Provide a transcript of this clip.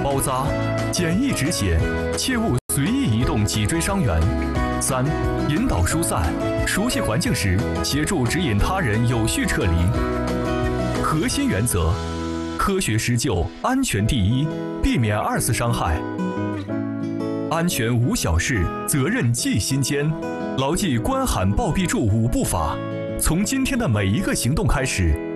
包扎，简易止血，切勿随意移动脊椎伤员。3、引导疏散，熟悉环境时，协助指引他人有序撤离。核心原则：科学施救，安全第一，避免2次伤害。安全无小事，责任记心间。牢记关喊报必助5步法，从今天的每一个行动开始。